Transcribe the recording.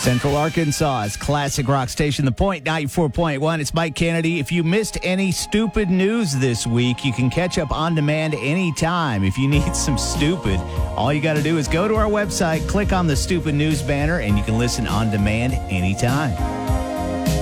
Central Arkansas's classic rock station, The Point 94.1. It's Mike Kennedy. If you missed any stupid news this week, you can catch up on demand anytime. If you need some stupid, all you got to do is go to our website, click on the stupid news banner, and you can listen on demand anytime.